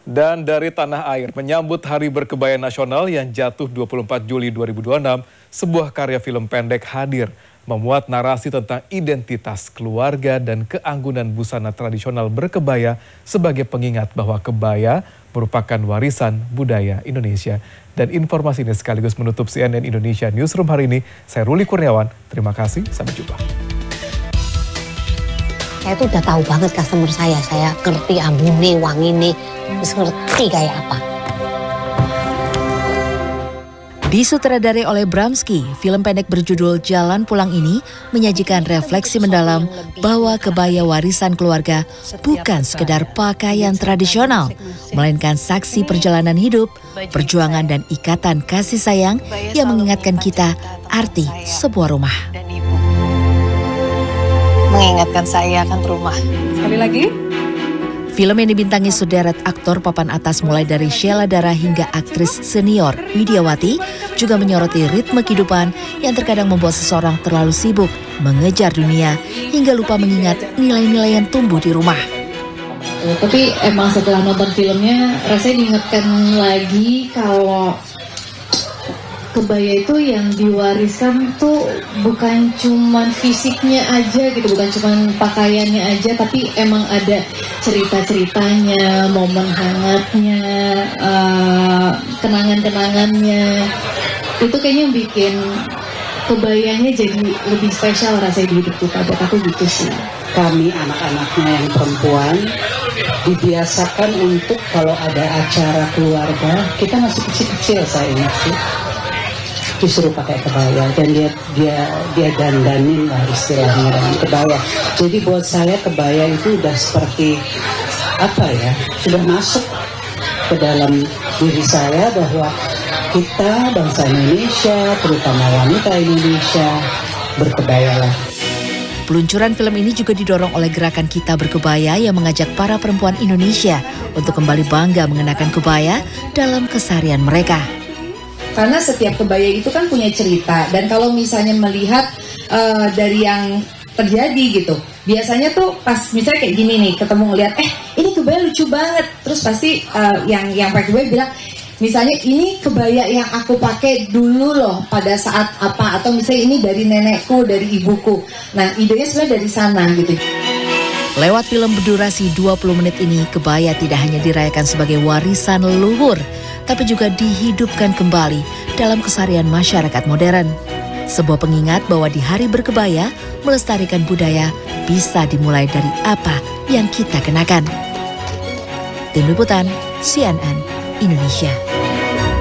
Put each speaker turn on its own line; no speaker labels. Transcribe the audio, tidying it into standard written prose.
Dan dari tanah air menyambut Hari Berkebaya Nasional yang jatuh 24 Juli 2026, sebuah karya film pendek hadir memuat narasi tentang identitas keluarga dan keanggunan busana tradisional berkebaya sebagai pengingat bahwa kebaya merupakan warisan budaya Indonesia. Dan informasi ini sekaligus menutup CNN Indonesia Newsroom hari ini. Saya Ruli Kurniawan, terima kasih, sampai jumpa.
Saya tuh udah tahu banget customer saya ngerti ambune, wangine, terus ngerti kayak apa.
Disutradarai oleh Bramski, film pendek berjudul Jalan Pulang ini menyajikan refleksi mendalam bahwa kebaya warisan keluarga bukan sekedar pakaian tradisional, melainkan saksi perjalanan hidup, perjuangan dan ikatan kasih sayang yang mengingatkan kita arti sebuah rumah.
Mengingatkan saya akan rumah.
Sekali lagi.
Film yang dibintangi sederet aktor papan atas mulai dari Sheila Dara hingga aktris senior Widiawati juga menyoroti ritme kehidupan yang terkadang membuat seseorang terlalu sibuk mengejar dunia hingga lupa mengingat nilai-nilai yang tumbuh di rumah.
Tapi emang setelah nonton filmnya rasanya diingatkan lagi kalau kebaya itu yang diwariskan tuh bukan cuman fisiknya aja gitu, bukan cuman pakaiannya aja, tapi emang ada cerita-ceritanya, momen hangatnya, kenangan-kenangannya. Itu kayaknya bikin kebayanya jadi lebih spesial rasanya di hidup kita. Buat aku gitu sih.
Kami anak-anaknya yang perempuan dibiasakan untuk kalau ada acara keluarga, kita masih kecil-kecil saya ingat sih, disuruh pakai kebaya dan dia dandanin lah istilahnya dengan kebaya. Jadi buat saya kebaya itu udah seperti apa ya, sudah masuk ke dalam diri saya bahwa kita bangsa Indonesia, terutama wanita Indonesia, berkebayalah.
Peluncuran film ini juga didorong oleh gerakan Kita Berkebaya yang mengajak para perempuan Indonesia untuk kembali bangga mengenakan kebaya dalam keseharian mereka.
Karena setiap kebaya itu kan punya cerita, dan kalau misalnya melihat dari yang terjadi gitu, biasanya tuh pas misalnya kayak gini nih, ketemu ngeliat, ini kebaya lucu banget, terus pasti yang pakai kebaya bilang, misalnya ini kebaya yang aku pakai dulu loh pada saat apa, atau misalnya ini dari nenekku, dari ibuku. Nah idenya sebenarnya dari sana gitu.
Lewat film berdurasi 20 menit ini, kebaya tidak hanya dirayakan sebagai warisan leluhur, tapi juga dihidupkan kembali dalam keseharian masyarakat modern. Sebuah pengingat bahwa di Hari Berkebaya, melestarikan budaya bisa dimulai dari apa yang kita kenakan. Tim Liputan, CNN Indonesia.